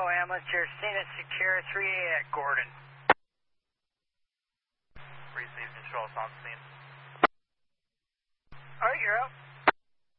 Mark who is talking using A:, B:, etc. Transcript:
A: ambulance here, scene is secure, 3A at Gordon.
B: Receive control, on scene.